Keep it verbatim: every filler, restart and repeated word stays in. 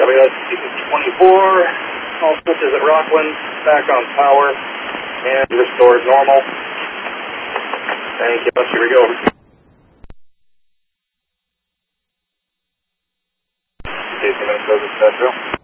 Copy that, C P C twenty-four, all switches at Rockland, back on power, and restored normal. Thank you, here we go. Casey, Minnesota, Central.